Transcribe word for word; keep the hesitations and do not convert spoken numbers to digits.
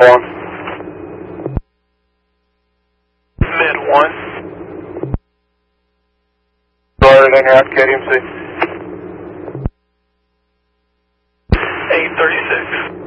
one. Mid one. Started on your out K D M C. eight thirty-six.